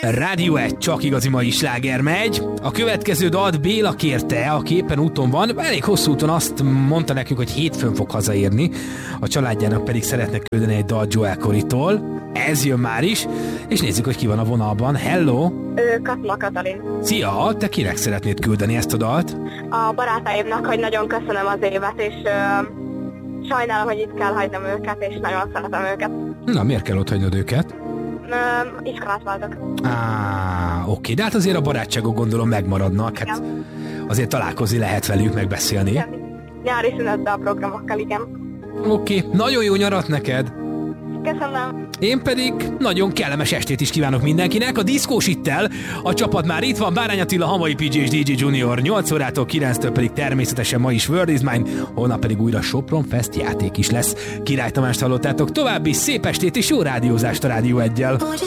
Rádió 1, csak igazi mai sláger megy. A következő dalt Béla kérte, aki éppen úton van. Elég hosszú úton, azt mondta nekünk, hogy hétfőn fog hazaérni. A családjának pedig szeretne küldeni egy dalt Joel Corey-tól. Ez jön már is, és nézzük, hogy ki van a vonalban. Hello! Katma Katalin. Szia! Te kinek szeretnéd küldeni ezt a dalt? A barátaimnak, hogy nagyon köszönöm az évet, és sajnálom, hogy itt kell hagynom őket, és nagyon szeretem őket. Na, miért kell ott hagynod őket? Iskolát váltok. Oké, de hát azért a barátságok gondolom megmaradnak. Hát azért találkozni lehet velük, megbeszélni. Igen. Nyári szünetben a programokkal, igen. Oké, nagyon jó nyarat neked! Köszönöm. Én pedig nagyon kellemes estét is kívánok mindenkinek. A diszkós ittel, a csapat már itt van, Bárány Attila, Hamai PG és DJ Junior, 8 órától 9-től pedig természetesen ma is World is Mine, holnap pedig újra Sopron Fest játék is lesz. Király Tamást hallottátok, további szép estét és jó rádiózást a Rádió 1-jel.